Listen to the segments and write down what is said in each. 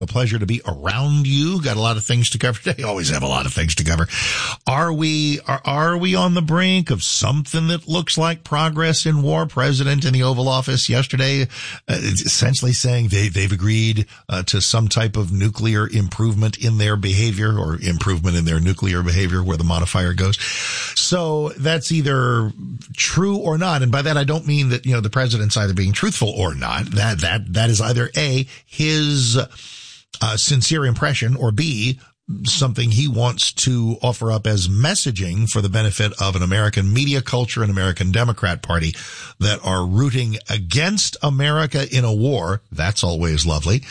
A pleasure to be around you. Got a lot of things to cover today. Always have a lot of things to cover. Are we on the brink of something that looks like progress in war? President in the Oval Office yesterday, essentially saying they've agreed to some type of nuclear improvement in their behavior, or improvement in their nuclear behavior, where the modifier goes. So that's either true or not. And by that, I don't mean that, the president's either being truthful or not. That is either A, his sincere impression, or B, something he wants to offer up as messaging for the benefit of an American media culture and American Democrat Party that are rooting against America in a war. That's always lovely.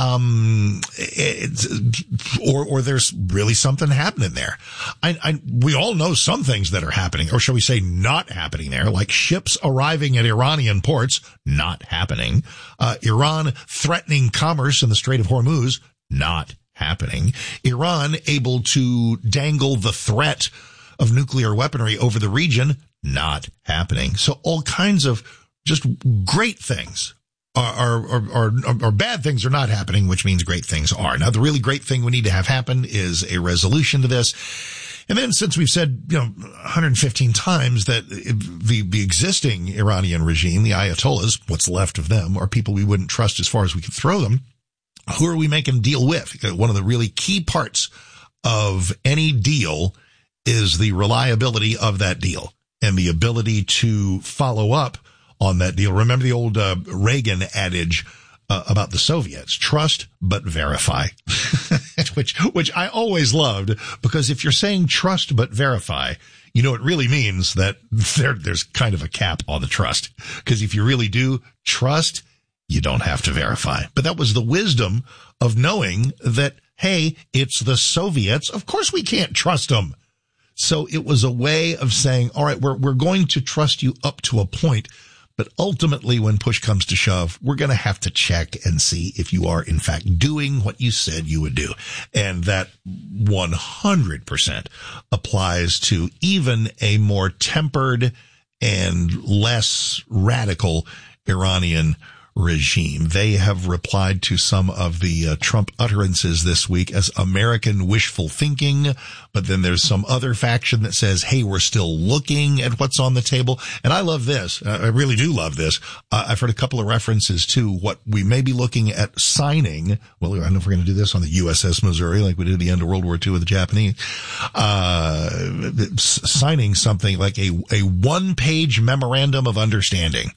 Or there's really something happening there. We all know some things that are happening, or shall we say not happening there, like ships arriving at Iranian ports, not happening. Iran threatening commerce in the Strait of Hormuz, not happening. Iran able to dangle the threat of nuclear weaponry over the region, not happening. So all kinds of just great things are bad things are not happening, which means great things are. Now, the really great thing we need to have happen is a resolution to this. And then, since we've said, 115 times that the existing Iranian regime, the Ayatollahs, what's left of them, are people we wouldn't trust as far as we could throw them. Who are we making a deal with? One of the really key parts of any deal is the reliability of that deal and the ability to follow up on that deal. Remember the old Reagan adage about the Soviets: trust but verify, which I always loved, because if you're saying trust but verify, it really means that there's kind of a cap on the trust. Because if you really do trust, you don't have to verify. But that was the wisdom of knowing that, hey, it's the Soviets. Of course we can't trust them. So it was a way of saying, all right, we're going to trust you up to a point, but ultimately when push comes to shove, we're going to have to check and see if you are in fact doing what you said you would do. And that 100% applies to even a more tempered and less radical Iranian regime. They have replied to some of the Trump utterances this week as American wishful thinking, but then there's some other faction that says, hey, we're still looking at what's on the table. And I love this. I really do love this. I've heard a couple of references to what we may be looking at signing. Well, I don't know if we're going to do this on the USS Missouri like we did at the end of World War II with the Japanese. Signing something like a one-page memorandum of understanding.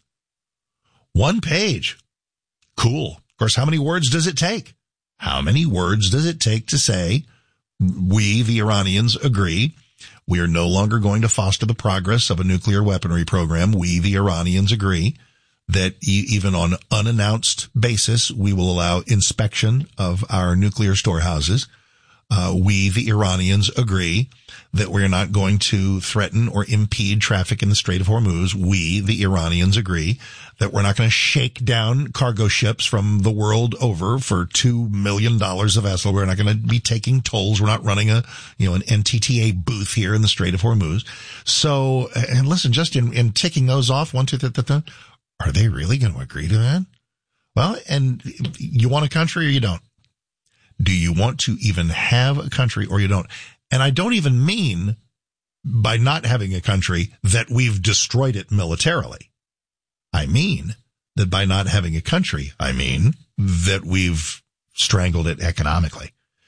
1 page. Cool. Of course, how many words does it take? How many words does it take to say, we, the Iranians, agree we are no longer going to foster the progress of a nuclear weaponry program. We, the Iranians, agree that even on unannounced basis, we will allow inspection of our nuclear storehouses. We, the Iranians, agree that we're not going to threaten or impede traffic in the Strait of Hormuz. We, the Iranians, agree that we're not going to shake down cargo ships from the world over for $2 million a vessel. We're not going to be taking tolls. We're not running an NTTA booth here in the Strait of Hormuz. So, and listen, just in ticking those off, 1, 2, 3, are they really going to agree to that? Well, and you want a country or you don't? Do you want to even have a country or you don't? And I don't even mean by not having a country that we've destroyed it militarily. I mean that by not having a country, I mean that we've strangled it economically.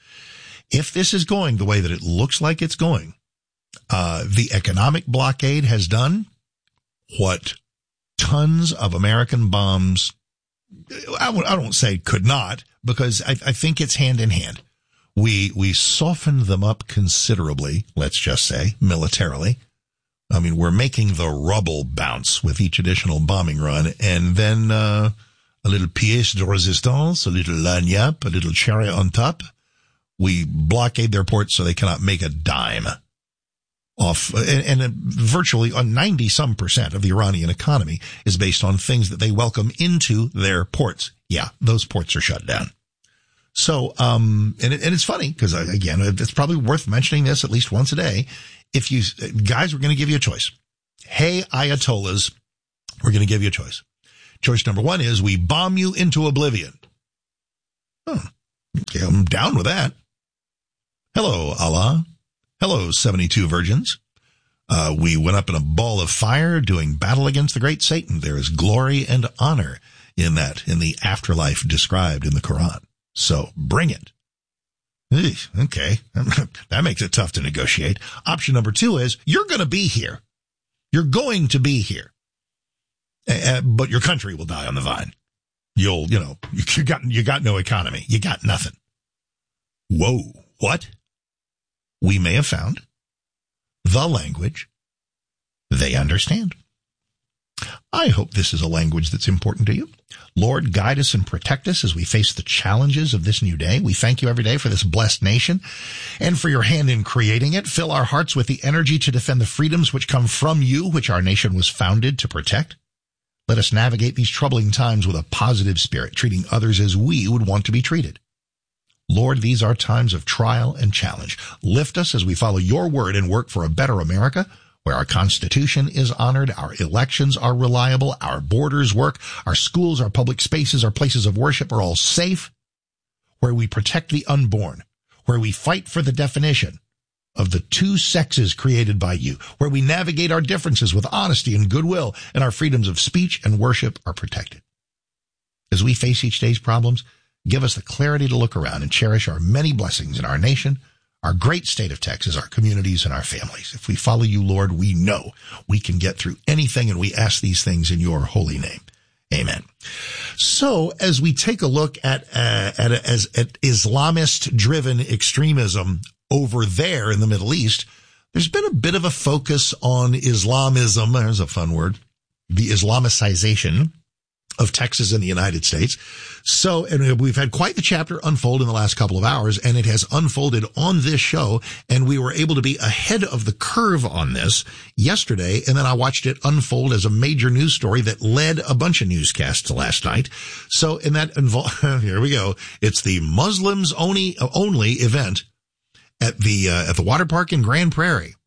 If this is going the way that it looks like it's going, the economic blockade has done what tons of American bombs, I won't say could not, because I think it's hand in hand. We softened them up considerably, let's just say, militarily. I mean, we're making the rubble bounce with each additional bombing run, and then a little pièce de résistance, a little lagniappe, a little cherry on top. We blockade their ports so they cannot make a dime off, and virtually on 90% of the Iranian economy is based on things that they welcome into their ports. Yeah, those ports are shut down. So, and it's funny because again, it's probably worth mentioning this at least once a day. If you guys, we're going to give you a choice. Hey, Ayatollahs, we're going to give you a choice. Choice number one is we bomb you into oblivion. Okay, I'm down with that. Hello, Allah. Hello, 72 virgins. We went up in a ball of fire doing battle against the great Satan. There is glory and honor in that, in the afterlife described in the Quran. So bring it. Okay, that makes it tough to negotiate. Option number 2 is you're going to be here. You're going to be here. But your country will die on the vine. You got no economy. You got nothing. Whoa, what? We may have found the language they understand. I hope this is a language that's important to you. Lord, guide us and protect us as we face the challenges of this new day. We thank you every day for this blessed nation and for your hand in creating it. Fill our hearts with the energy to defend the freedoms which come from you, which our nation was founded to protect. Let us navigate these troubling times with a positive spirit, treating others as we would want to be treated. Lord, these are times of trial and challenge. Lift us as we follow your word and work for a better America, where our Constitution is honored, our elections are reliable, our borders work, our schools, our public spaces, our places of worship are all safe, where we protect the unborn, where we fight for the definition of the two sexes created by you, where we navigate our differences with honesty and goodwill, and our freedoms of speech and worship are protected. As we face each day's problems, give us the clarity to look around and cherish our many blessings in our nation, our great state of Texas, our communities, and our families. If we follow you, Lord, we know we can get through anything, and we ask these things in your holy name. Amen. So as we take a look at Islamist-driven extremism over there in the Middle East, there's been a bit of a focus on Islamism. There's a fun word. The Islamicization of Texas and the United States. So, and we've had quite the chapter unfold in the last couple of hours, and it has unfolded on this show, and we were able to be ahead of the curve on this yesterday, and then I watched it unfold as a major news story that led a bunch of newscasts last night. So, in that here we go. It's the Muslims only event at the water park in Grand Prairie.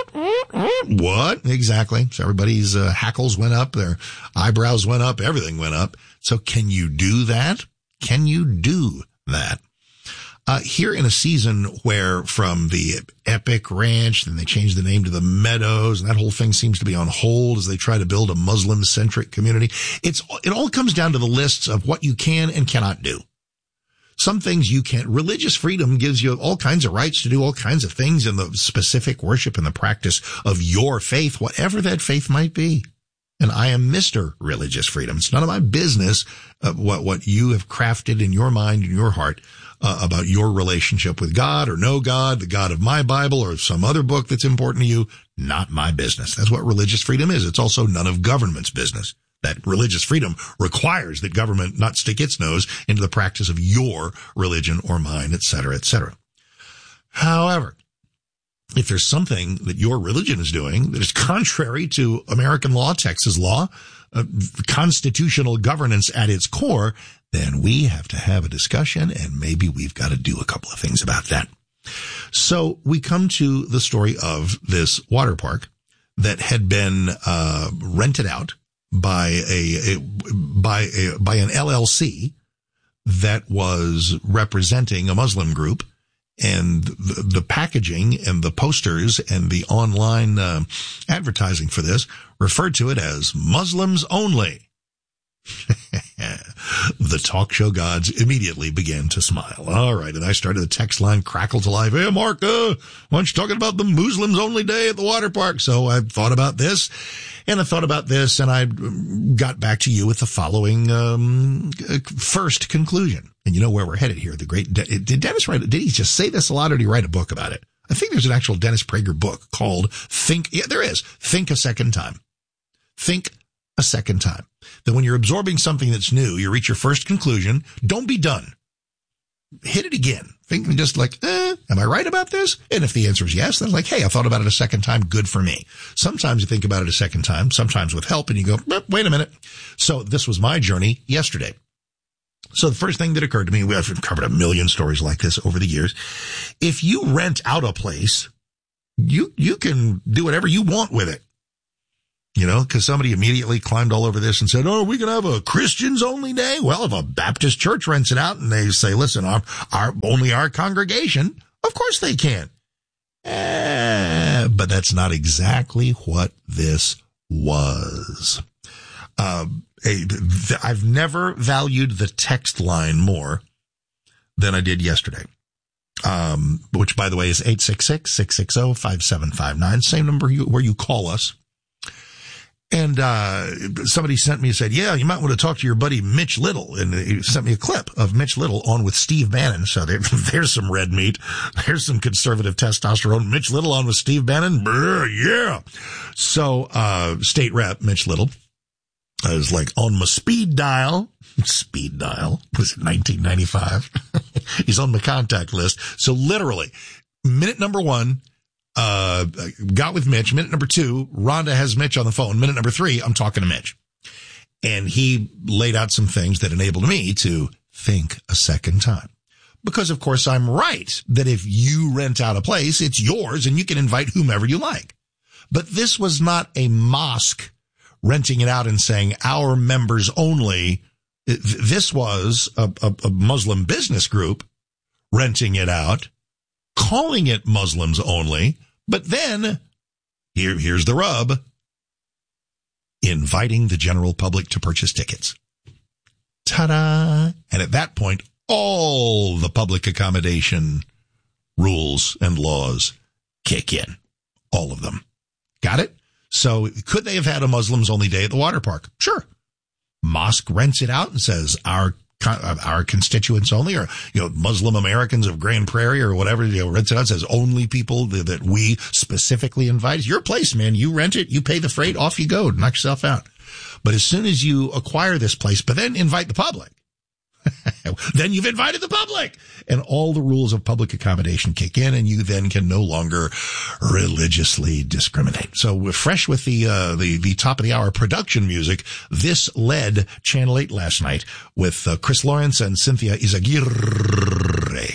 What? Exactly. So everybody's hackles went up, their eyebrows went up, everything went up. So can you do that? Can you do that? Here in a season where from the Epic Ranch, then they changed the name to the Meadows, and that whole thing seems to be on hold as they try to build a Muslim-centric community. It all comes down to the lists of what you can and cannot do. Some things you can't. Religious freedom gives you all kinds of rights to do all kinds of things in the specific worship and the practice of your faith, whatever that faith might be. And I am Mr. Religious Freedom. It's none of my business what you have crafted in your mind and your heart about your relationship with God or no God, the God of my Bible or some other book that's important to you. Not my business. That's what religious freedom is. It's also none of government's business. That religious freedom requires that government not stick its nose into the practice of your religion or mine, et cetera, et cetera. However, if there's something that your religion is doing that is contrary to American law, Texas law, constitutional governance at its core, then we have to have a discussion, and maybe we've got to do a couple of things about that. So we come to the story of this water park that had been rented out by an LLC that was representing a Muslim group, and the packaging and the posters and the online advertising for this referred to it as Muslims only. The talk show gods immediately began to smile. All right, and I started the text line crackle to life. Hey, Mark, why aren't you talking about the Muslims only day at the water park? So I thought about this, and I got back to you with the following first conclusion. And you know where we're headed here. The great did Dennis write? Did he just say this a lot, or did he write a book about it? I think there's an actual Dennis Prager book called Think. Yeah, there is. Think a Second Time. Think a second time. That when you're absorbing something that's new, you reach your first conclusion. Don't be done. Hit it again. Think just like, am I right about this? And if the answer is yes, then like, hey, I thought about it a second time. Good for me. Sometimes you think about it a second time, sometimes with help, and you go, wait a minute. So this was my journey yesterday. So the first thing that occurred to me, we've covered a million stories like this over the years. If you rent out a place, you can do whatever you want with it. because somebody immediately climbed all over this and said, oh, we can have a Christians only day. Well, if a Baptist church rents it out and they say, listen, only our congregation, of course they can. But that's not exactly what this was. I've never valued the text line more than I did yesterday. Which, by the way, is 866-660-5759. Same number where you call us. And somebody sent me and said, yeah, you might want to talk to your buddy Mitch Little. And he sent me a clip of Mitch Little on with Steve Bannon. So there's some red meat. There's some conservative testosterone. Mitch Little on with Steve Bannon. Yeah. So State Rep Mitch Little is like on my speed dial. Speed dial was 1995. He's on my contact list. So literally, minute number 1, got with Mitch. Minute number 2, Rhonda has Mitch on the phone. Minute number 3, I'm talking to Mitch. And he laid out some things that enabled me to think a second time. Because, of course, I'm right that if you rent out a place, it's yours and you can invite whomever you like. But this was not a mosque renting it out and saying our members only. This was a Muslim business group renting it out, calling it Muslims only, but then here's the rub, inviting the general public to purchase tickets. Ta-da! And at that point, all the public accommodation rules and laws kick in. All of them. Got it? So could they have had a Muslims only day at the water park? Sure. Mosque rents it out and says our constituents only, or, Muslim Americans of Grand Prairie or whatever, rents it out, says only people that we specifically invite. It's your place, man. You rent it, you pay the freight, off you go, knock yourself out. But as soon as you acquire this place, but then invite the public, then you've invited the public, and all the rules of public accommodation kick in, and you then can no longer religiously discriminate. So we're fresh with the top of the hour production music. This led Channel 8 last night with Chris Lawrence and Cynthia Izaguirre.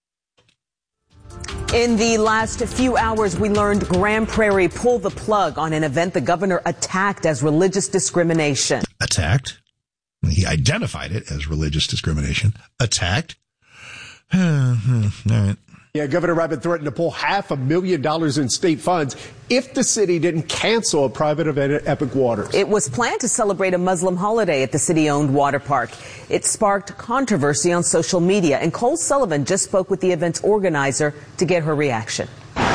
In the last few hours, we learned Grand Prairie pulled the plug on an event the governor attacked as religious discrimination. Attacked? He identified it as religious discrimination. Attacked. All right. Yeah, Governor Abbott threatened to pull $500,000 in state funds if the city didn't cancel a private event at Epic Waters. It was planned to celebrate a Muslim holiday at the city-owned water park. It sparked controversy on social media, and Cole Sullivan just spoke with the event's organizer to get her reaction.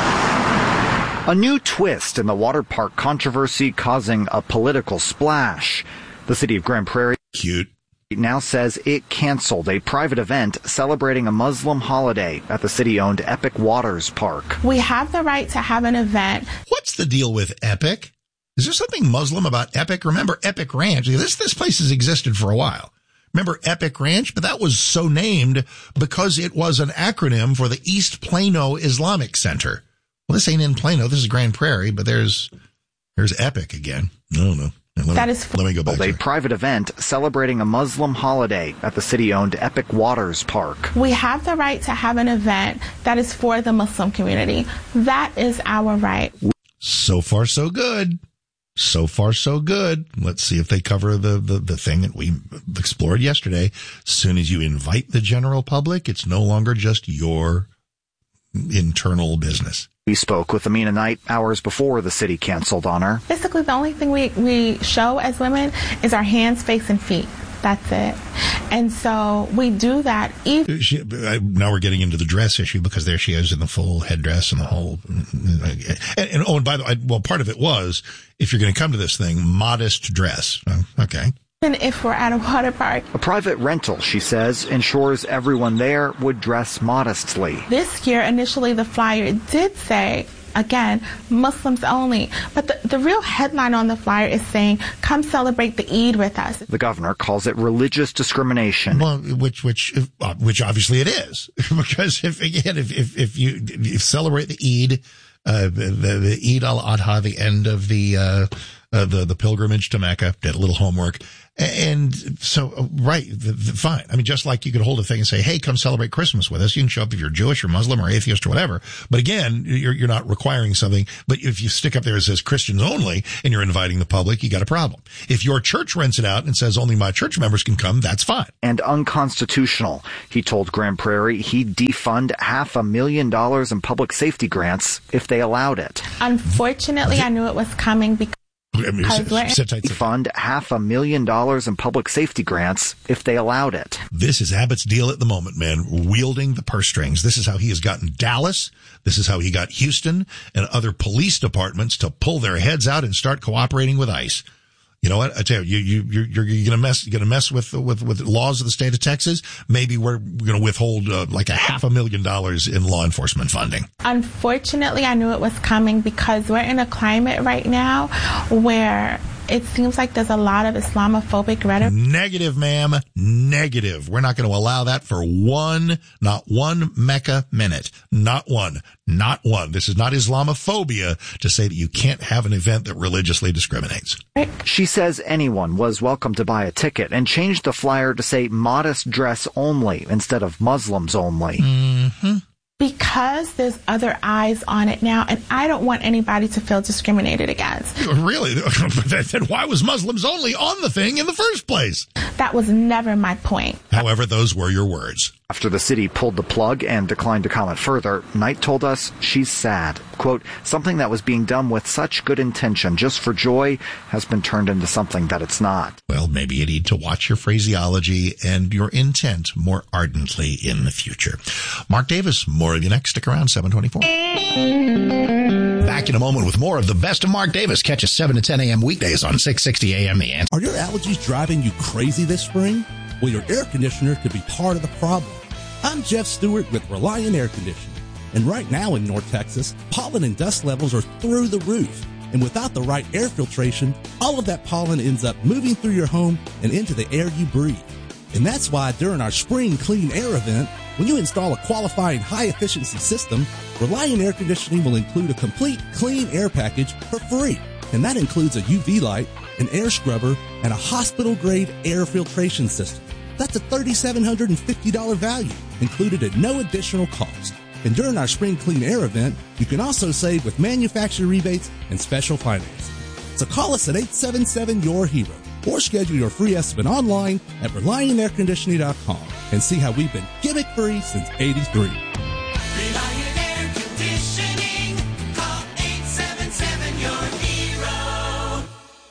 A new twist in the water park controversy causing a political splash. The city of Grand Prairie now says it canceled a private event celebrating a Muslim holiday at the city-owned Epic Waters Park. We have the right to have an event. What's the deal with Epic? Is there something Muslim about Epic? Remember Epic Ranch? This place has existed for a while. Remember Epic Ranch? But that was so named because it was an acronym for the East Plano Islamic Center. Well, this ain't in Plano. This is Grand Prairie, but there's Epic again. No. Let me go back. A private event celebrating a Muslim holiday at the city-owned Epic Waters Park. We have the right to have an event that is for the Muslim community. That is our right. So far, so good. So far, so good. Let's see if they cover the thing that we explored yesterday. As soon as you invite the general public, it's no longer just your internal business. We spoke with Amina Knight hours before the city canceled on her. Basically, the only thing we show as women is our hands, face, and feet. That's it. And so we do that. Now we're getting into the dress issue because there she is in the full headdress and the whole. And by the way, well, part of it was, if you're going to come to this thing, modest dress. Okay. And if we're at a water park. A private rental, she says, ensures everyone there would dress modestly. This year, initially, the flyer did say, again, Muslims only. But the real headline on the flyer is saying, come celebrate the Eid with us. The governor calls it religious discrimination. Well, which obviously it is. Because if you celebrate the Eid, the Eid al-Adha, the end of the pilgrimage to Mecca, did a little homework, And so, right, fine. I mean, just like you could hold a thing and say, hey, come celebrate Christmas with us. You can show up if you're Jewish or Muslim or atheist or whatever. But again, you're not requiring something. But if you stick up there that says Christians only and you're inviting the public, you got a problem. If your church rents it out and says only my church members can come, that's fine. And unconstitutional. He told Grand Prairie he'd defund $500,000 in public safety grants if they allowed it. Unfortunately, I knew it was coming because fund $500,000 in public safety grants if they allowed it. This is Abbott's deal at the moment, man, wielding the purse strings. This is how he has gotten Dallas. This is how he got Houston and other police departments to pull their heads out and start cooperating with ICE. You know what? I tell you, you're gonna mess with laws of the state of Texas. Maybe we're gonna withhold like $500,000 in law enforcement funding. Unfortunately, I knew it was coming because we're in a climate right now where it seems like there's a lot of Islamophobic rhetoric. Negative, ma'am. Negative. We're not going to allow that for not one Mecca minute. Not one. Not one. This is not Islamophobia to say that you can't have an event that religiously discriminates. She says anyone was welcome to buy a ticket and changed the flyer to say modest dress only instead of Muslims only. Mm-hmm. Because there's other eyes on it now, and I don't want anybody to feel discriminated against. Really? Then why was Muslims only on the thing in the first place? That was never my point. However, those were your words. After the city pulled the plug and declined to comment further, Knight told us she's sad. Quote, something that was being done with such good intention just for joy has been turned into something that it's not. Well, maybe you need to watch your phraseology and your intent more ardently in the future. Mark Davis, more of you next. Stick around, 724. Back in a moment with more of the best of Mark Davis. Catch us 7 to 10 a.m. weekdays on 660 a.m. The Answer. Are your allergies driving you crazy this spring? Well, your air conditioner could be part of the problem. I'm Jeff Stewart with Reliant Air Conditioning. And right now in North Texas, pollen and dust levels are through the roof. And without the right air filtration, all of that pollen ends up moving through your home and into the air you breathe. And that's why during our Spring Clean Air event, when you install a qualifying high-efficiency system, Reliant Air Conditioning will include a complete clean air package for free. And that includes a UV light, an air scrubber, and a hospital-grade air filtration system. That's a $3,750 value, included at no additional cost. And during our Spring Clean Air event, you can also save with manufacturer rebates and special financing. So call us at 877-YOUR-HERO or schedule your free estimate online at ReliantAirConditioning.com and see how we've been gimmick-free since '83. Reliant Air Conditioning. Call 877-YOUR-HERO.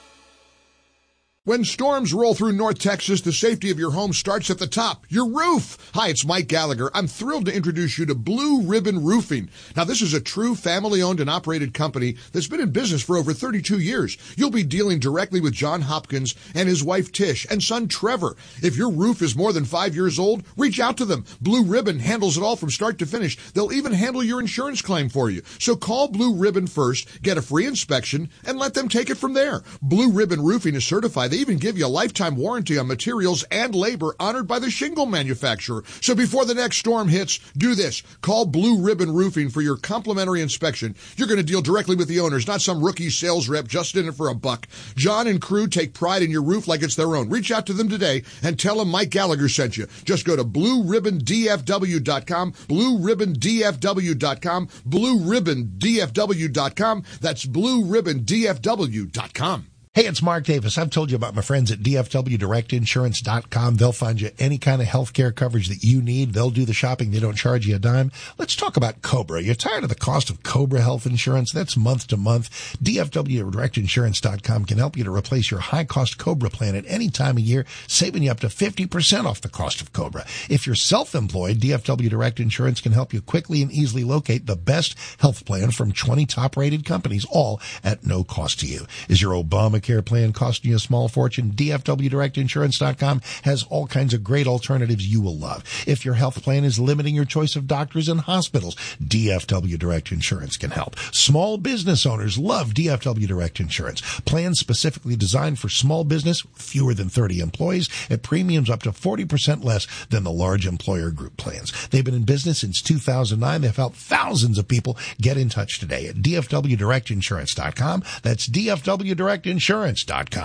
When storms roll through North Texas, the safety of your home starts at the top, your roof. Hi, it's Mike Gallagher. I'm thrilled to introduce you to Blue Ribbon Roofing. Now, this is a true family-owned and operated company that's been in business for over 32 years. You'll be dealing directly with John Hopkins and his wife Tish and son Trevor. If your roof is more than 5 years old, reach out to them. Blue Ribbon handles it all from start to finish. They'll even handle your insurance claim for you. So call Blue Ribbon first, get a free inspection, and let them take it from there. Blue Ribbon Roofing is certified. They even give you a lifetime warranty on materials and labor honored by the shingle manufacturer. So before the next storm hits, do this. Call Blue Ribbon Roofing for your complimentary inspection. You're going to deal directly with the owners, not some rookie sales rep just in it for a buck. John and crew take pride in your roof like it's their own. Reach out to them today and tell them Mike Gallagher sent you. Just go to BlueRibbonDFW.com, BlueRibbonDFW.com, BlueRibbonDFW.com. That's BlueRibbonDFW.com. Hey, it's Mark Davis. I've told you about my friends at DFWDirectInsurance.com. They'll find you any kind of health care coverage that you need. They'll do the shopping. They don't charge you a dime. Let's talk about Cobra. You're tired of the cost of Cobra health insurance? That's month to month. DFWDirectInsurance.com can help you to replace your high-cost Cobra plan at any time of year, saving you up to 50% off the cost of Cobra. If you're self-employed, DFW Direct Insurance can help you quickly and easily locate the best health plan from 20 top-rated companies, all at no cost to you. Is your Obamacare plan costing you a small fortune? DFWDirectInsurance.com has all kinds of great alternatives you will love. If your health plan is limiting your choice of doctors and hospitals, DFW Direct Insurance can help. Small business owners love DFW Direct Insurance. Plans specifically designed for small business, fewer than 30 employees, at premiums up to 40% less than the large employer group plans. They've been in business since 2009. They've helped thousands of people. Get in touch today at DFWDirectInsurance.com. That's DFWDirectInsurance.com.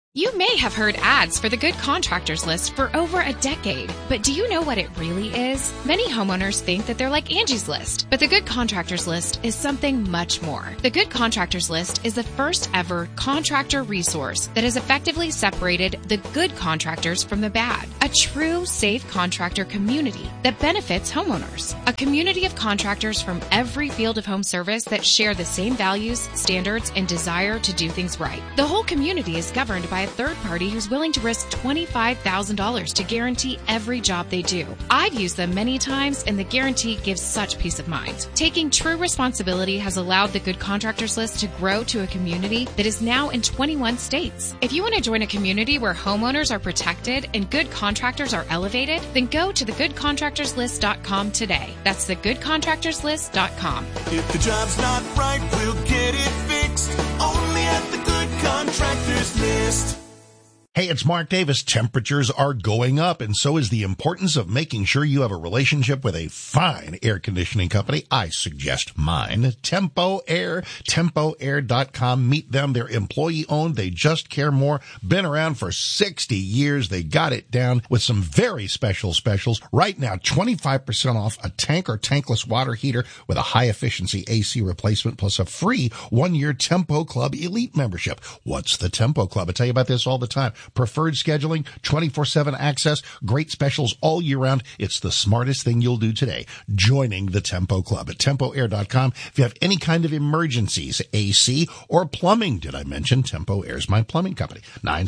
You may have heard ads for the Good Contractors List for over a decade, but do you know what it really is? Many homeowners think that they're like Angie's List, but the Good Contractors List is something much more. The Good Contractors List is the first ever contractor resource that has effectively separated the good contractors from the bad. A true safe contractor community that benefits homeowners. A community of contractors from every field of home service that share the same values, standards, and desire to do things right. The whole community is governed by a third party who's willing to risk $25,000 to guarantee every job they do. I've used them many times, and the guarantee gives such peace of mind. Taking true responsibility has allowed the Good Contractors List to grow to a community that is now in 21 states. If you want to join a community where homeowners are protected and good contractors are elevated, then go to thegoodcontractorslist.com today. That's thegoodcontractorslist.com. If the job's not right, we'll get it fixed. Only at the Good Contractors List. Hey, it's Mark Davis. Temperatures are going up, and so is the importance of making sure you have a relationship with a fine air conditioning company. I suggest mine, Tempo Air, TempoAir.com. Meet them. They're employee-owned. They just care more. Been around for 60 years. They got it down with some very special specials. Right now, 25% off a tank or tankless water heater with a high-efficiency AC replacement plus a free 1-year Tempo Club Elite membership. What's the Tempo Club? I tell you about this all the time. Preferred scheduling, 24/7 access, great specials all year round. It's the smartest thing you'll do today, joining the Tempo Club at TempoAir.com. If you have any kind of emergencies, AC or plumbing, did I mention Tempo Air's my plumbing company?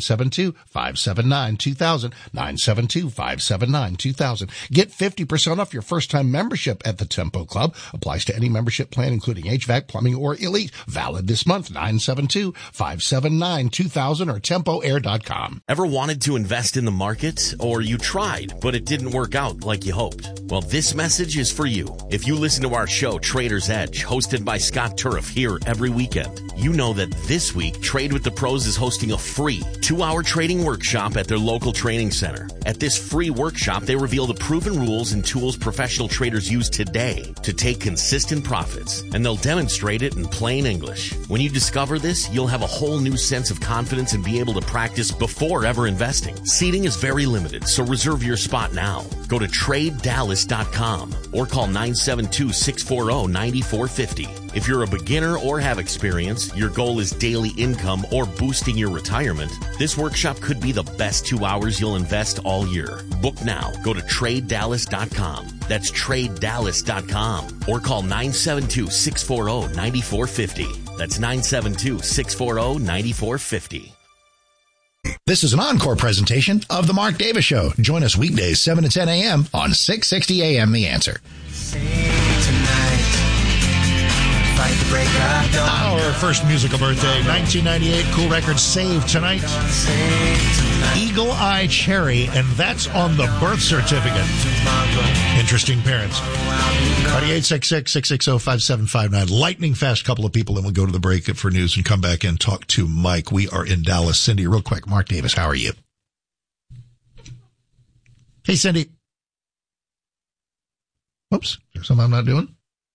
972-579-2000, 972-579-2000. Get 50% off your first-time membership at the Tempo Club. Applies to any membership plan, including HVAC, plumbing, or Elite. Valid this month, 972-579-2000 or TempoAir.com. Ever wanted to invest in the market? Or you tried, but it didn't work out like you hoped? Well, this message is for you. If you listen to our show, Trader's Edge, hosted by Scott Turf here every weekend, you know that this week, Trade with the Pros is hosting a free 2-hour trading workshop at their local training center. At this free workshop, they reveal the proven rules and tools professional traders use today to take consistent profits, and they'll demonstrate it in plain English. When you discover this, you'll have a whole new sense of confidence and be able to practice before ever investing. Seating is very limited, so reserve your spot now. Go to TradeDallas.com or call 972-640-9450. If you're a beginner or have experience, your goal is daily income or boosting your retirement, this workshop could be the best 2 hours you'll invest all year. Book now. Go to TradeDallas.com. That's TradeDallas.com or call 972-640-9450. That's 972-640-9450. This is an encore presentation of The Mark Davis Show. Join us weekdays 7 to 10 a.m. on 660 a.m. The Answer. Our first musical birthday, 1998, cool record, Save Tonight. Eagle Eye Cherry, and that's on the birth certificate. Interesting parents. 866-660-5759. Lightning fast couple of people, and we'll go to the break for news and come back and talk to Mike. We are in Dallas. Cindy, real quick. Mark Davis, how are you? Hey, Cindy. Oops, there's something I'm not doing.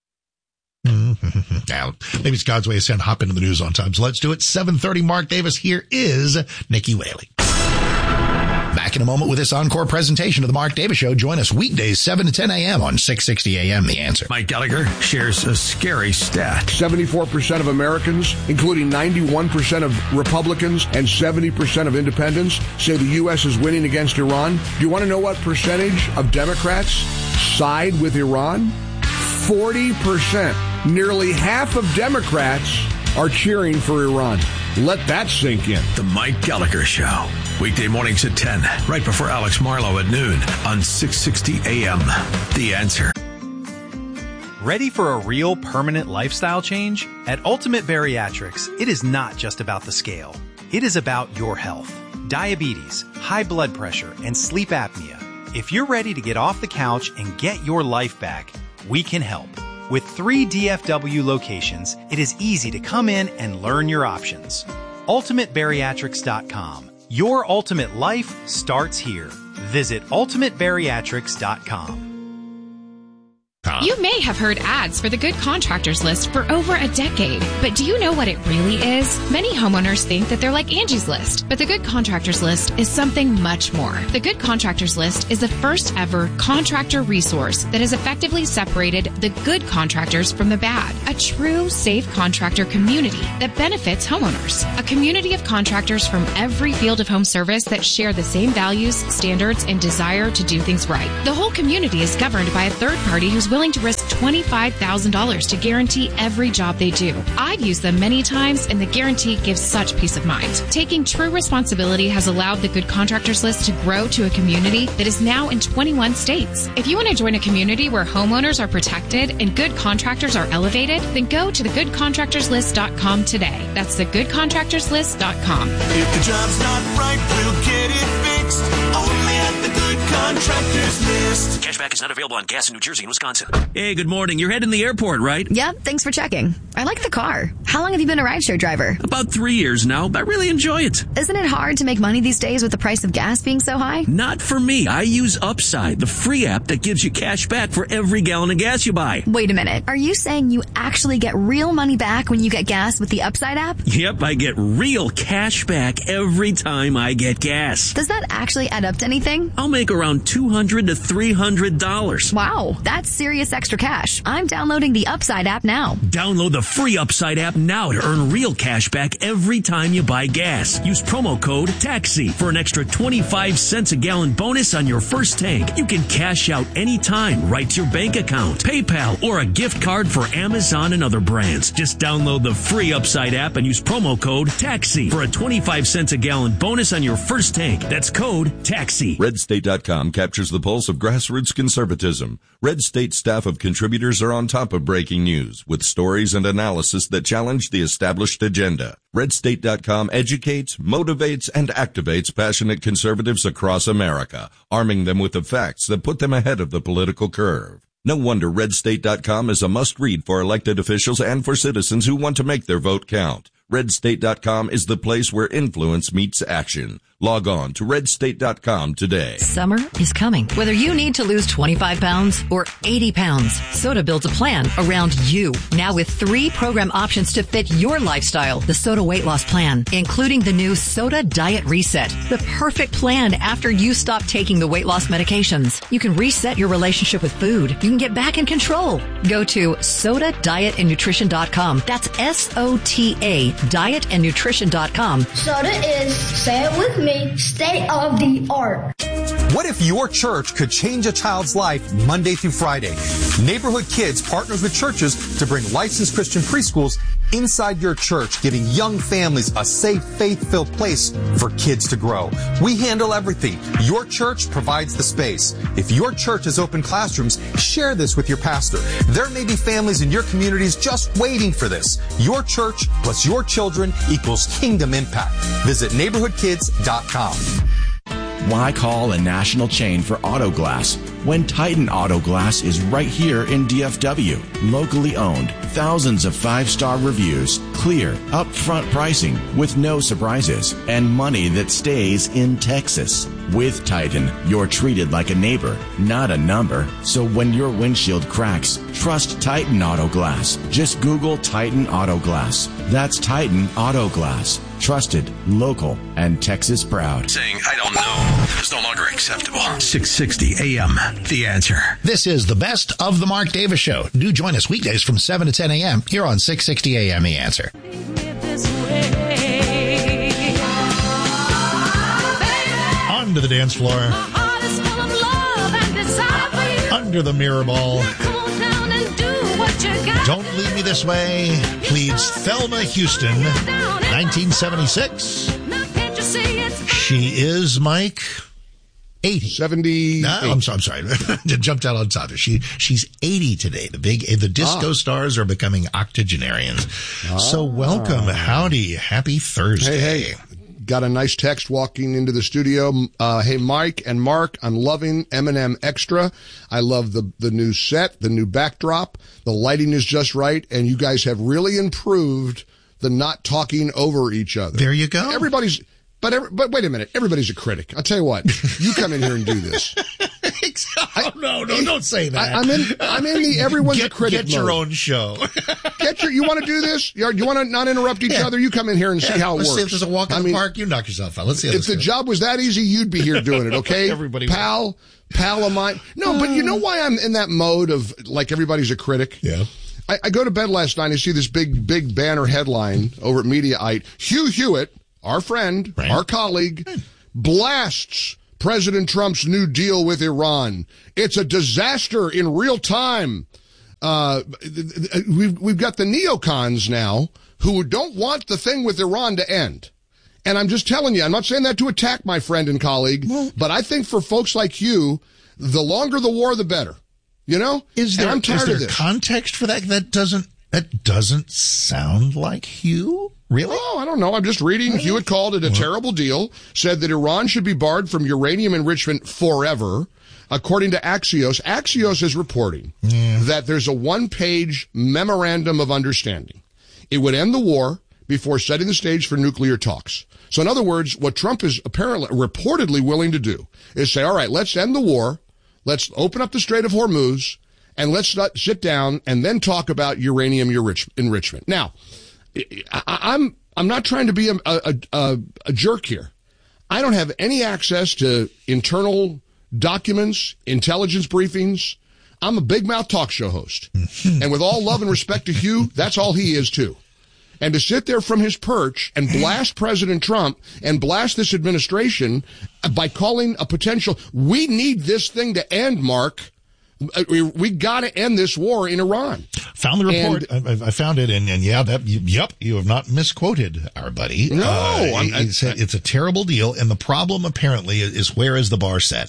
Now, maybe it's God's way of saying hop into the news on time. So let's do it. 7:30, Mark Davis. Here is Nikki Whaley. Back in a moment with this encore presentation of the Mark Davis Show. Join us weekdays 7 to 10 a.m. on 660 a.m. The Answer. Mike Gallagher shares a scary stat. 74% of Americans, including 91% of Republicans and 70% of independents, say the U.S. is winning against Iran. Do you want to know what percentage of Democrats side with Iran? 40%. Nearly half of Democrats are cheering for Iran. Let that sink in. The Mike Gallagher Show. Weekday mornings at 10, right before Alex Marlowe at noon on 660 AM. The Answer. Ready for a real permanent lifestyle change? At Ultimate Bariatrics, it is not just about the scale. It is about your health. Diabetes, high blood pressure, and sleep apnea. If you're ready to get off the couch and get your life back, we can help. With 3 DFW locations, it is easy to come in and learn your options. UltimateBariatrics.com. Your ultimate life starts here. Visit UltimateBariatrics.com. You may have heard ads for the Good Contractors List for over a decade, but do you know what it really is? Many homeowners think that they're like Angie's List, but the Good Contractors List is something much more. The Good Contractors List is the first ever contractor resource that has effectively separated the good contractors from the bad. A true safe contractor community that benefits homeowners. A community of contractors from every field of home service that share the same values, standards, and desire to do things right. The whole community is governed by a third party who's willing to risk $25,000 to guarantee every job they do. I've used them many times, and the guarantee gives such peace of mind. Taking true responsibility has allowed the Good Contractors List to grow to a community that is now in 21 states. If you want to join a community where homeowners are protected and good contractors are elevated, then go to thegoodcontractorslist.com today. That's thegoodcontractorslist.com. If the job's not right, we'll get it fixed. Only at the Good Contractors List. Cashback is not available on gas in New Jersey and Wisconsin. Hey, good morning. You're heading to the airport, right? Yep, thanks for checking. I like the car. How long have you been a rideshare driver? About 3 years now. I really enjoy it. Isn't it hard to make money these days with the price of gas being so high? Not for me. I use Upside, the free app that gives you cash back for every gallon of gas you buy. Wait a minute. Are you saying you actually get real money back when you get gas with the Upside app? Yep, I get real cash back every time I get gas. Does that actually add up to anything? I'll make around $200 to $300. Wow, that's serious extra cash. I'm downloading the Upside app now. Download the free Upside app now to earn real cash back every time you buy gas. Use promo code TAXI for an extra 25 cents a gallon bonus on your first tank. You can cash out anytime right to your bank account, PayPal, or a gift card for Amazon and other brands. Just download the free Upside app and use promo code TAXI for a 25 cents a gallon bonus on your first tank. That's code TAXI. RedState.com captures the pulse of grassroots conservatism. Red State staff of contributors are on top of breaking news with stories and analysis that challenge the established agenda. RedState.com educates, motivates, and activates passionate conservatives across America, arming them with the facts that put them ahead of the political curve. No wonder RedState.com is a must-read for elected officials and for citizens who want to make their vote count. RedState.com is the place where influence meets action. Log on to RedState.com today. Summer is coming. Whether you need to lose 25 pounds or 80 pounds, Soda builds a plan around you. Now with 3 program options to fit your lifestyle. The Soda Weight Loss Plan, including the new Soda Diet Reset. The perfect plan after you stop taking the weight loss medications. You can reset your relationship with food. You can get back in control. Go to SodaDietAndNutrition.com. That's SOTA, dietandnutrition.com. Soda is, say it with me, state of the art. What if your church could change a child's life Monday through Friday? Neighborhood Kids partners with churches to bring licensed Christian preschools inside your church, giving young families a safe, faith-filled place for kids to grow. We handle everything. Your church provides the space. If your church has open classrooms, share this with your pastor. There may be families in your communities just waiting for this. Your church plus your children equals kingdom impact. Visit neighborhoodkids.com. Why call a national chain for auto glass when Titan Auto Glass is right here in DFW? Locally owned, thousands of 5-star reviews, clear, upfront pricing with no surprises, and money that stays in Texas. With Titan, you're treated like a neighbor, not a number. So when your windshield cracks, trust Titan Auto Glass. Just Google Titan Auto Glass. That's Titan Auto Glass. Trusted, local, and Texas proud. Saying, I don't know, is no longer acceptable. 660 AM, The Answer. This is the best of the Mark Davis Show. Do join us weekdays from 7 to 10 a.m. here on 660 AM, The Answer. On to the dance floor. Under the mirror ball. Don't Leave Me This Way pleads Thelma Houston, 1976. She is, Mike, 80. 70. No, I'm sorry. Jumped out on top. She's 80 today. The disco stars are becoming octogenarians. So welcome. Howdy. Happy Thursday. Hey. Got a nice text walking into the studio. Hey, Mike and Mark, I'm loving M&M Extra. I love the new set, the new backdrop. The lighting is just right, and you guys have really improved the not talking over each other. There you go. But wait a minute. Everybody's a critic. I'll tell you what. You come in here and do this. No, don't say that. I'm in the everyone's a critic Get your mode. own show. You want to do this? You want to not interrupt each other? You come in here and see how it Let's works. see if there's a walk in the park. You knock yourself out. Let's see how if the job was that easy, you'd be here doing it, okay? Everybody pal of mine. No, but you know why I'm in that mode of like everybody's a critic? Yeah. I go to bed last night and see this big banner headline over at Mediaite. Hugh Hewitt, our friend, our colleague, blasts President Trump's new deal with Iran. It's a disaster in real time. We've got the neocons now who don't want the thing with Iran to end. And I'm just telling you, I'm not saying that to attack my friend and colleague, but I think for folks like you, the longer the war, the better. You know? I'm tired of this. Context for that? That doesn't sound like Hugh. Really? Oh, I don't know. I'm just reading. Hewitt called it a terrible deal, said that Iran should be barred from uranium enrichment forever. According to Axios, Axios is reporting that there's a one-page memorandum of understanding. It would end the war before setting the stage for nuclear talks. So in other words, what Trump is reportedly willing to do is say, all right, let's end the war. Let's open up the Strait of Hormuz and let's sit down and then talk about uranium enrichment. Now, I'm not trying to be a jerk here. I don't have any access to internal documents, intelligence briefings. I'm a big mouth talk show host. And with all love and respect to Hugh, that's all he is too. And to sit there from his perch and blast President Trump and blast this administration by calling a potential, we need this thing to end, Mark. We got to end this war in Iran. Found the report. I found it, and you have not misquoted our buddy. No, he said it's a terrible deal, and the problem apparently is where is the bar set?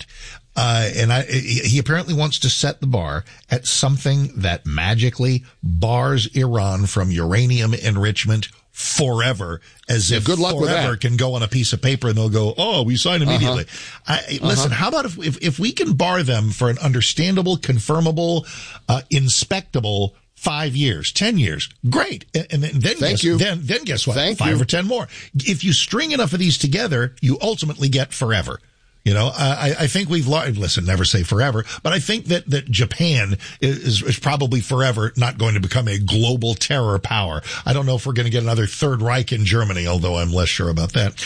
He apparently wants to set the bar at something that magically bars Iran from uranium enrichment forever, as if good luck forever with that. can go on a piece of paper and they'll go, oh, we sign immediately. Listen, how about if we can bar them for an understandable, confirmable, inspectable 5 years, 10 years, great. And then guess what? 5 or 10 more. If you string enough of these together, you ultimately get forever. You know, I think we've listen, never say forever, but I think that Japan is probably forever not going to become a global terror power. I don't know if we're going to get another Third Reich in Germany, although I'm less sure about that.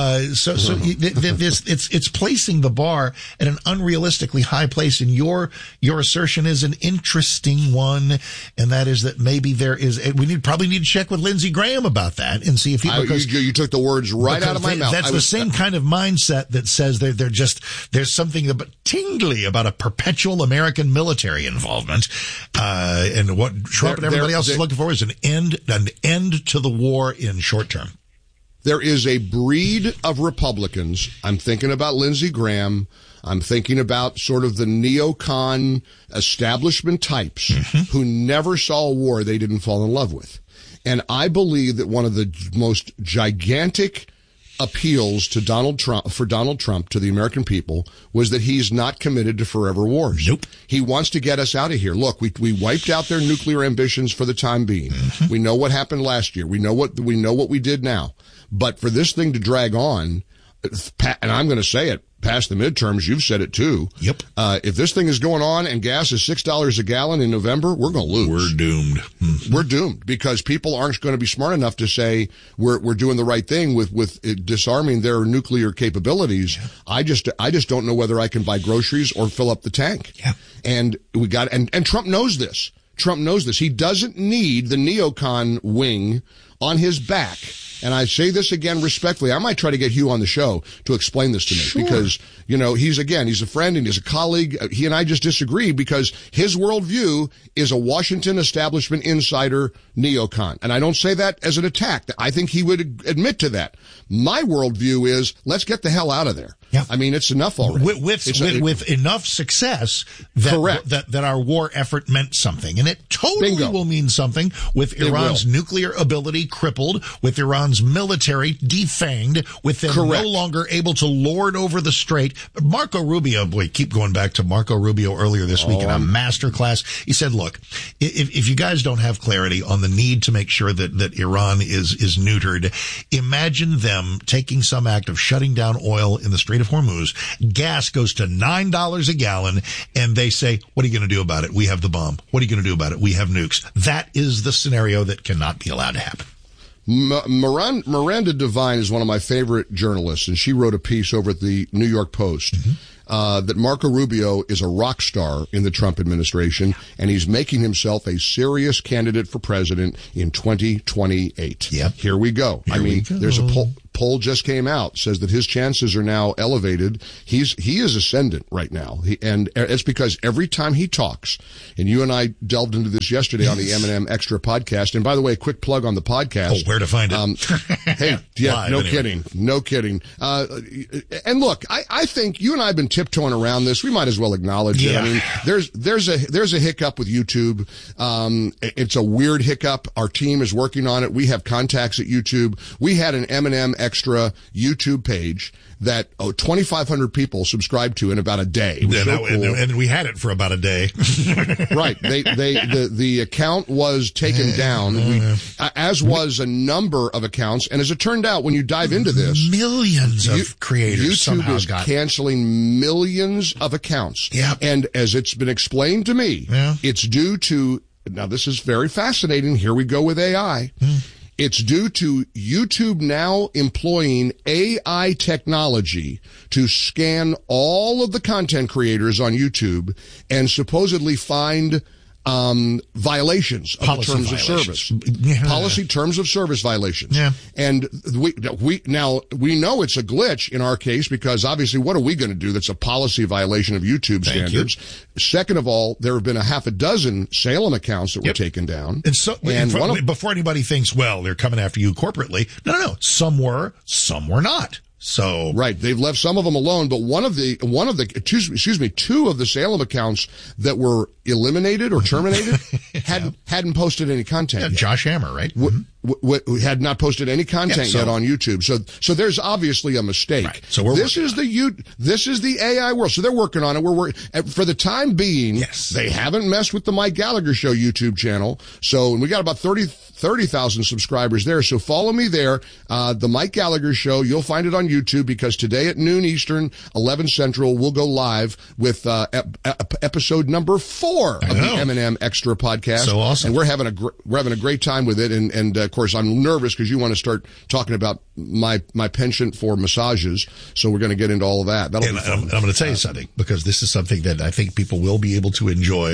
It's placing the bar at an unrealistically high place, and your assertion is an interesting one, and that is that maybe we probably need to check with Lindsey Graham about that and see if you took the words right out of my mouth. That's the same kind of mindset that says there's something tingly about a perpetual American military involvement, and what Trump and everybody else is looking for is an end to the war in short term. There is a breed of Republicans. I'm thinking about Lindsey Graham. I'm thinking about sort of the neocon establishment types who never saw a war they didn't fall in love with. And I believe that one of the most gigantic appeals to Donald Trump to the American people was that he's not committed to forever wars. Nope. He wants to get us out of here. Look, we wiped out their nuclear ambitions for the time being. We know what happened last year. We know what we did now. But for this thing to drag on, and I'm going to say it, past the midterms, you've said it too. Yep. If this thing is going on and gas is $6 a gallon in November, we're going to lose. We're doomed. We're doomed because people aren't going to be smart enough to say we're doing the right thing with disarming their nuclear capabilities. I just don't know whether I can buy groceries or fill up the tank. Yeah. And and Trump knows this. Trump knows this. He doesn't need the neocon wing on his back. And I say this again respectfully. I might try to get Hugh on the show to explain this to me because, he's a friend and he's a colleague. He and I just disagree because his worldview is a Washington establishment insider neocon. And I don't say that as an attack. I think he would admit to that. My worldview is let's get the hell out of there. Yeah. I mean, it's enough already. With enough success that our war effort meant something. And it totally will mean something with Iran's nuclear ability crippled, with Iran's military defanged, with them no longer able to lord over the strait. Marco Rubio, boy, keep going back to Marco Rubio earlier this week in a masterclass. He said, look, if you guys don't have clarity on the need to make sure that Iran is neutered, imagine them taking some act of shutting down oil in the Strait of Hormuz. Gas goes to $9 a gallon, and they say, what are you going to do about it? We have the bomb. What are you going to do about it? We have nukes. That is the scenario that cannot be allowed to happen. Miranda Devine is one of my favorite journalists, and she wrote a piece over at the New York Post that Marco Rubio is a rock star in the Trump administration, and he's making himself a serious candidate for president in 2028. Yep. Here we go. There's a poll just came out, says that his chances are now elevated. He is ascendant right now. And it's because every time he talks, and you and I delved into this yesterday on the M&M Extra podcast. And by the way, quick plug on the podcast. Oh, where to find it? Hey, yeah, Live, no anyway. kidding. And look, I think you and I have been tiptoeing around this. We might as well acknowledge it. I mean, there's a hiccup with YouTube. It's a weird hiccup. Our team is working on it. We have contacts at YouTube. We had an M&M Extra YouTube page that 2,500 people subscribed to in about a day. It was so cool. And we had it for about a day. Right. The account was taken down, as was a number of accounts. And as it turned out, when you dive into this, millions of creators YouTube is canceling millions of accounts. Yeah. And as it's been explained to me, it's due to, now this is very fascinating. Here we go with AI. It's due to YouTube now employing AI technology to scan all of the content creators on YouTube and supposedly find violations of the terms of service. Policy terms of service violations. Yeah. And we know it's a glitch in our case, because obviously what are we going to do that's a policy violation of YouTube standards? Second of all, there have been a half a dozen Salem accounts that were taken down. And so, before anybody thinks, well, they're coming after you corporately. No. Some were not. So right, they've left some of them alone, but two of the Salem accounts that were eliminated or terminated hadn't posted any content. Yet. Josh Hammer, right? Had not posted any content yet on YouTube. So there's obviously a mistake. Right. So this is the AI world. So they're working on it. We're working for the time being. Yes. They haven't messed with the Mike Gallagher Show YouTube channel. So we got about 30,000 subscribers there. So follow me there. The Mike Gallagher Show. You'll find it on YouTube, because today at noon Eastern, 11 Central, we'll go live with episode number 4 of the M&M Extra podcast. So awesome. And we're having a great time with it. And of course, I'm nervous because you want to start talking about my penchant for massages. So we're going to get into all of that. That'll be fun. I'm going to tell you something, because this is something that I think people will be able to enjoy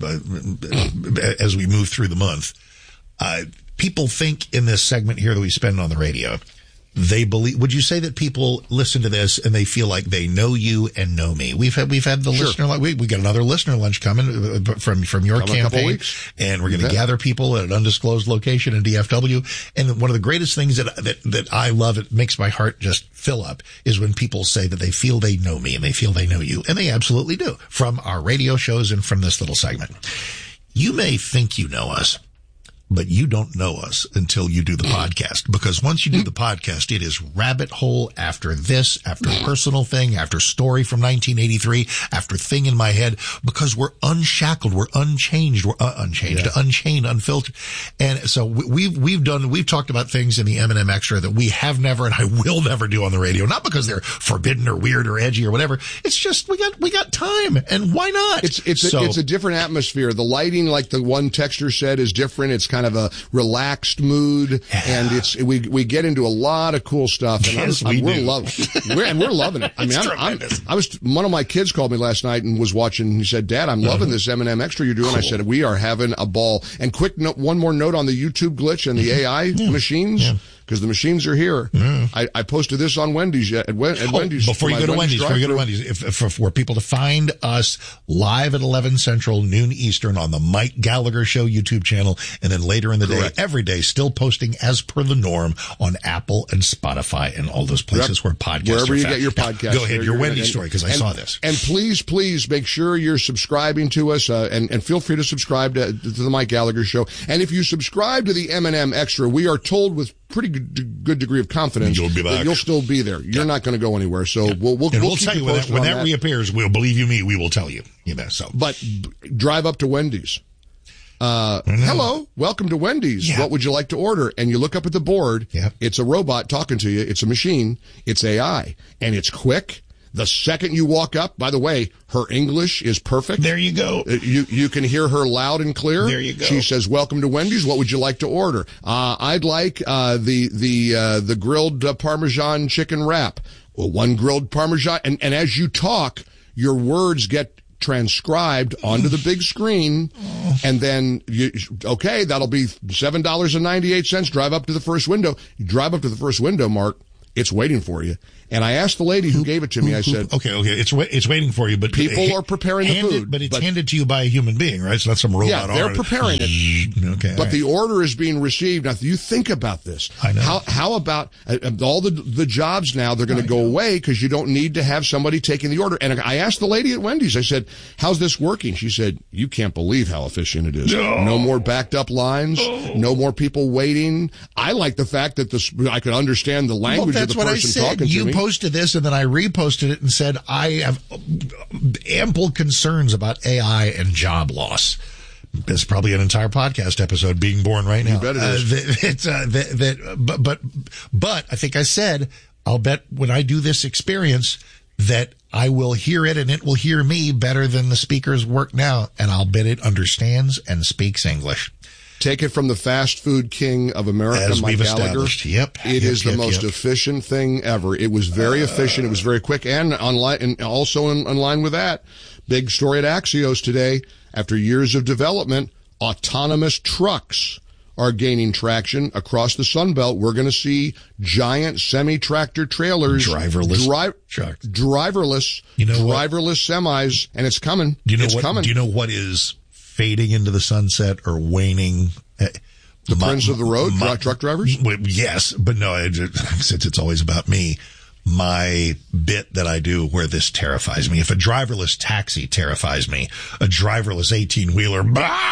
as we move through the month. People think in this segment here that we spend on the radio, they believe. Would you say that people listen to this and they feel like they know you and know me? We've had the listener. We got another listener lunch coming from your campaign, and we're going to gather people at an undisclosed location in DFW. And one of the greatest things that I love, it makes my heart just fill up, is when people say that they feel they know me and they feel they know you, and they absolutely do, from our radio shows and from this little segment. You may think you know us, but you don't know us until you do the podcast, because once you do the podcast, it is rabbit hole after this, after personal thing, after story from 1983, after thing in my head, because we're unshackled, we're unchanged, unchained, unfiltered. And so we've talked about things in the M&M Extra that we have never, and I will never do on the radio, not because they're forbidden or weird or edgy or whatever. It's just, we got time, and why not? It's a different atmosphere. The lighting, like the one texter said, is different. It's kind of a relaxed mood, and we get into a lot of cool stuff. And we're loving it. I mean, one of my kids called me last night and was watching. He said, "Dad, I'm loving this M&M Extra you're doing." Cool. I said, "We are having a ball." And quick note, one more note on the YouTube glitch and the AI machines. Yeah. Because the machines are here. I posted this on Wendy's at Wendy's. Before you go to Wendy's, for people to find us live at 11 Central, noon Eastern on the Mike Gallagher Show YouTube channel, and then later in the Correct. day, every day, still posting as per the norm on Apple and Spotify and all those places where podcasts Wherever are you found. get your Now, podcast. go ahead, your Wendy and- story, because I saw this. And please make sure you're subscribing to us, and feel free to subscribe to the Mike Gallagher Show. And if you subscribe to the M&M Extra, we are told with pretty good degree of confidence You'll be back. that you'll still be there. You're not going to go anywhere. So we'll We'll keep tell you you when posted that, on when that reappears. We'll believe you me. We will tell you. So, but drive up to Wendy's. Hello, welcome to Wendy's. Yeah. What would you like to order? And you look up at the board. Yeah. It's a robot talking to you. It's a machine. It's AI, and it's quick. The second you walk up, by the way, her English is perfect. There you go. You can hear her loud and clear. There you go. She says, "Welcome to Wendy's. What would you like to order?" I'd like the grilled Parmesan chicken wrap. Well, one grilled Parmesan, and as you talk, your words get transcribed onto the big screen, and then that'll be $7.98. Drive up to the first window. You drive up to the first window, Mark. It's waiting for you. And I asked the lady who gave it to me, I said, okay, it's waiting for you, but people are preparing the food. But it's handed to you by a human being, right? It's not some robot. Yeah, they're arm. preparing it. Okay, but the order is being received. Now, you think about this. I know. How about all the jobs now, they're going to go away because you don't need to have somebody taking the order. And I asked the lady at Wendy's, I said, how's this working? She said, you can't believe how efficient it is. No more backed up lines. No more people waiting. I like the fact that I could understand the language of the person talking to me. You posted this, and then I reposted it and said, I have ample concerns about AI and job loss. There's probably an entire podcast episode being born right now. You bet it is. But I think I said, I'll bet when I do this experience that I will hear it and it will hear me better than the speakers work now. And I'll bet it understands and speaks English. Take it from the fast food king of America, As Mike we've Gallagher. established. Yep. It is the most Yep. efficient thing ever. It was very efficient. It was very quick. And online, and also in line with that, big story at Axios today. After years of development, autonomous trucks are gaining traction across the Sun Belt. We're going to see giant semi-tractor trailers. Driverless trucks. Driverless. Driverless semis. And it's coming. It's coming. Do you know what is fading into the sunset or waning? The friends of the road, truck drivers? Yes, but no, since it's always about me, my bit that I do where this terrifies me. If a driverless taxi terrifies me, a driverless 18-wheeler,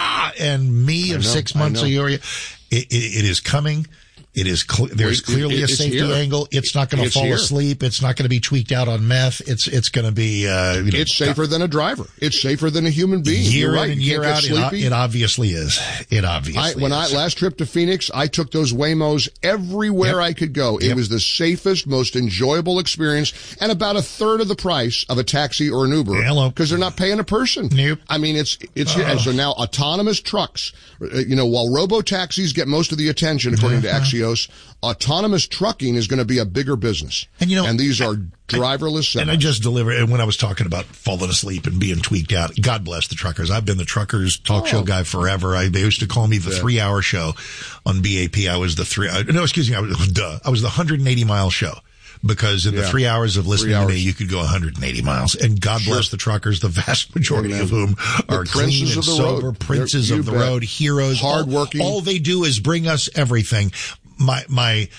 and me of 6 months a year, it is coming. It is there's clearly a safety angle. It's not going to fall asleep. It's not going to be tweaked out on meth. It's going to be. It's safer than a driver. It's safer than a human being. Year You're in right. and You year can't get out, sleepy. it obviously is. It obviously is. When I last trip to Phoenix, I took those Waymos everywhere I could go. It was the safest, most enjoyable experience, and about a third of the price of a taxi or an Uber. Hello, because they're not paying a person. Nope. I mean, it's and so now autonomous trucks. While robo taxis get most of the attention, according to Axios, autonomous trucking is going to be a bigger business. And these are driverless semis. And I just delivered, and when I was talking about falling asleep and being tweaked out, God bless the truckers. I've been the truckers talk show guy forever. They used to call me the 3-hour show on BAP. I was the I was the 180-mile show. Because in the 3 hours of listening to me, you could go 180 miles. And God bless the truckers, the vast majority of whom are clean and sober, princes of the road, heroes. Hardworking. All they do is bring us everything. My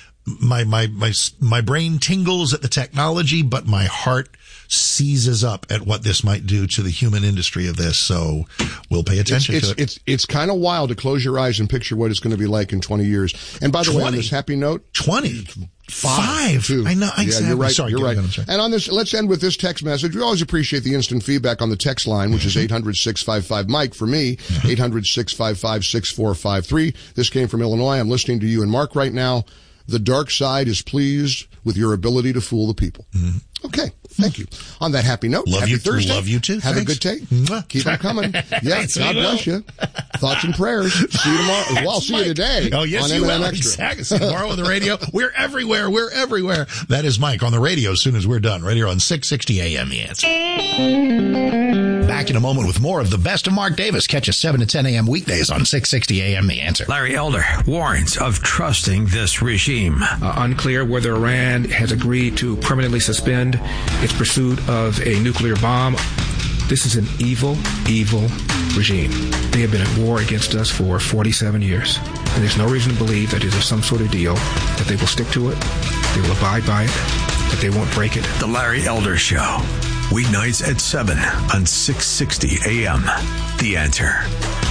brain tingles at the technology, but my heart seizes up at what this might do to the human industry of this. So we'll pay attention to it. It's kind of wild to close your eyes and picture what it's going to be like in 20 years. And by the way, on this happy note, 5. I know. Yeah, you're right. Sorry, you're right. I'm sorry. And on this, let's end with this text message. We always appreciate the instant feedback on the text line, which is 800-655-MIKE for me, 800-655-6453. This came from Illinois. I'm listening to you and Mark right now. The dark side is pleased with your ability to fool the people. Okay. Thank you. On that happy note, Love happy you, Thursday. Love you too. Have Thanks. a good day. Keep on coming. Yeah, God bless you. Thoughts and prayers. See you tomorrow. Well, I'll see you today. Oh, yes, on you M&M will. Extra. Exactly. See you tomorrow on the radio. We're everywhere. We're everywhere. That is Mike on the radio as soon as we're done. Right here on 660 AM The Answer. Back in a moment with more of the best of Mark Davis. Catch us 7 to 10 a.m. weekdays on 660 AM The Answer. Larry Elder warns of trusting this regime. Unclear whether Iran has agreed to permanently suspend its pursuit of a nuclear bomb. This is an evil, evil regime. They have been at war against us for 47 years. And there's no reason to believe that it is some sort of deal, that they will stick to it, they will abide by it, that they won't break it. The Larry Elder Show. Weeknights at 7 on 660 AM. The Answer.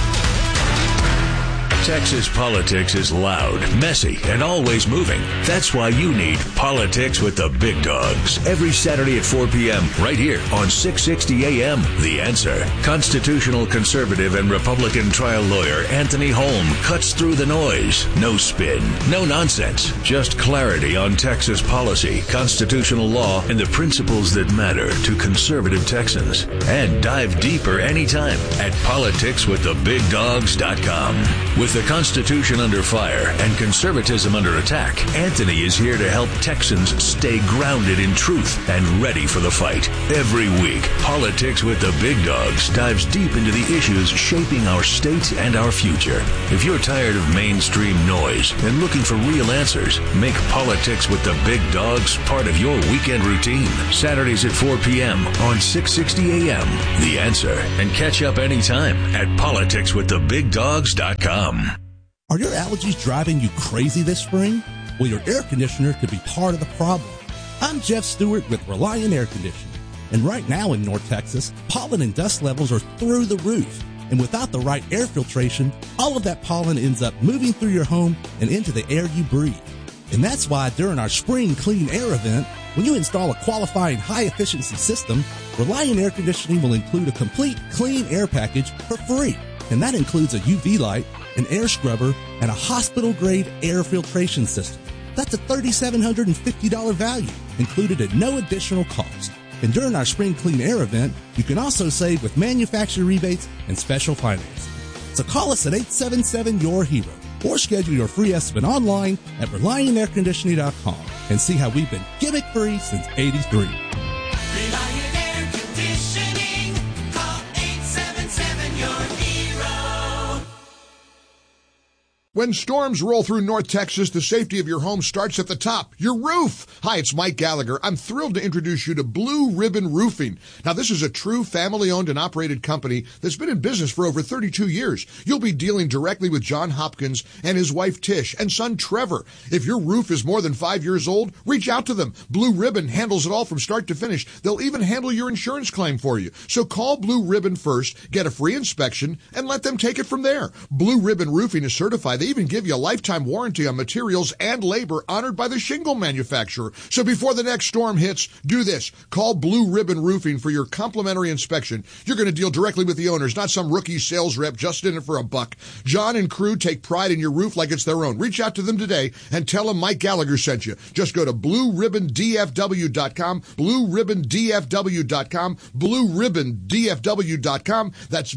Texas politics is loud, messy, and always moving. That's why you need Politics with the Big Dogs. Every Saturday at 4 p.m. right here on 660 AM. The Answer. Constitutional conservative and Republican trial lawyer Anthony Holm cuts through the noise. No spin, no nonsense. Just clarity on Texas policy, constitutional law, and the principles that matter to conservative Texans. And dive deeper anytime at politicswiththebigdogs.com. With the Constitution under fire and conservatism under attack, Anthony is here to help Texans stay grounded in truth and ready for the fight. Every week, Politics with the Big Dogs dives deep into the issues shaping our state and our future. If you're tired of mainstream noise and looking for real answers, make Politics with the Big Dogs part of your weekend routine. Saturdays at 4 p.m. on 660 AM. The Answer. And catch up anytime at politicswiththebigdogs.com. Are your allergies driving you crazy this spring? Well, your air conditioner could be part of the problem. I'm Jeff Stewart with Reliant Air Conditioning. And right now in North Texas, pollen and dust levels are through the roof. And without the right air filtration, all of that pollen ends up moving through your home and into the air you breathe. And that's why during our Spring Clean Air event, when you install a qualifying high-efficiency system, Reliant Air Conditioning will include a complete clean air package for free. And that includes a UV light, an air scrubber, and a hospital-grade air filtration system. That's a $3,750 value, included at no additional cost. And during our Spring Clean Air event, you can also save with manufacturer rebates and special financing. So call us at 877-YOUR-HERO or schedule your free estimate online at ReliantAirConditioning.com and see how we've been gimmick-free since '83. Reliant Air Conditioning. Call 877-YOUR-HERO. When storms roll through North Texas, the safety of your home starts at the top, your roof. Hi, it's Mike Gallagher. I'm thrilled to introduce you to Blue Ribbon Roofing. Now, this is a true family-owned and operated company that's been in business for over 32 years. You'll be dealing directly with John Hopkins and his wife Tish and son Trevor. If your roof is more than 5 years old, reach out to them. Blue Ribbon handles it all from start to finish. They'll even handle your insurance claim for you. So call Blue Ribbon first, get a free inspection, and let them take it from there. Blue Ribbon Roofing is certified. They even give you a lifetime warranty on materials and labor honored by the shingle manufacturer. So before the next storm hits, do this. Call Blue Ribbon Roofing for your complimentary inspection. You're going to deal directly with the owners, not some rookie sales rep just in it for a buck. John and crew take pride in your roof like it's their own. Reach out to them today and tell them Mike Gallagher sent you. Just go to BlueRibbonDFW.com, BlueRibbonDFW.com, BlueRibbonDFW.com. That's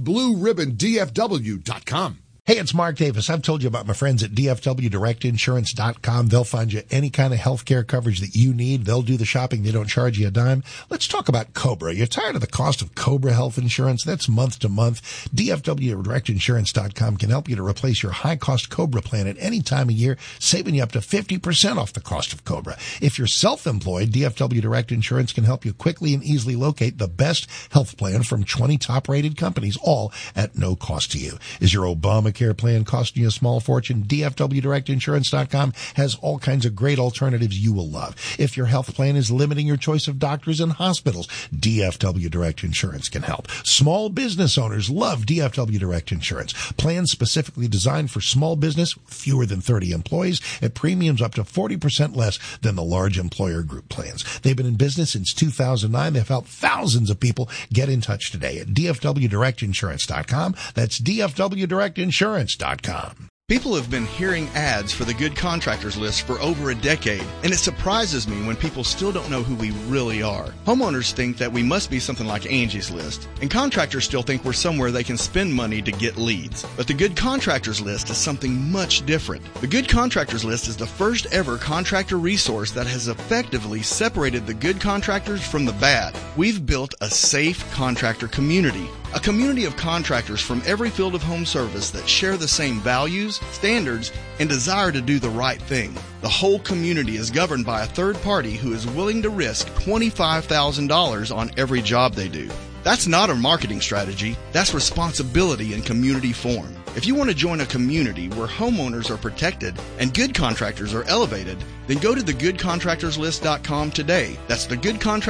BlueRibbonDFW.com. Hey, it's Mark Davis. I've told you about my friends at DFWDirectInsurance.com. They'll find you any kind of health care coverage that you need. They'll do the shopping. They don't charge you a dime. Let's talk about Cobra. You're tired of the cost of Cobra health insurance? That's month to month. DFWDirectInsurance.com can help you to replace your high-cost Cobra plan at any time of year, saving you up to 50% off the cost of Cobra. If you're self-employed, DFW Direct Insurance can help you quickly and easily locate the best health plan from 20 top-rated companies, all at no cost to you. Is your Obamacare plan costing you a small fortune? DFWDirectInsurance.com has all kinds of great alternatives you will love. If your health plan is limiting your choice of doctors and hospitals, DFW Direct Insurance can help. Small business owners love DFW Direct Insurance. Plans specifically designed for small business, fewer than 30 employees, at premiums up to 40% less than the large employer group plans. They've been in business since 2009. They've helped thousands of people. Get in touch today at DFWDirectInsurance.com. That's DFWDirectInsurance.com. People have been hearing ads for the Good Contractors List for over a decade, and it surprises me when people still don't know who we really are. Homeowners think that we must be something like Angie's List, and contractors still think we're somewhere they can spend money to get leads. But the Good Contractors List is something much different. The Good Contractors List is the first ever contractor resource that has effectively separated the good contractors from the bad. We've built a safe contractor community. A community of contractors from every field of home service that share the same values, standards, and desire to do the right thing. The whole community is governed by a third party who is willing to risk $25,000 on every job they do. That's not a marketing strategy. That's responsibility in community form. If you want to join a community where homeowners are protected and good contractors are elevated, then go to thegoodcontractorslist.com today. That's thegoodcontractorslist.com.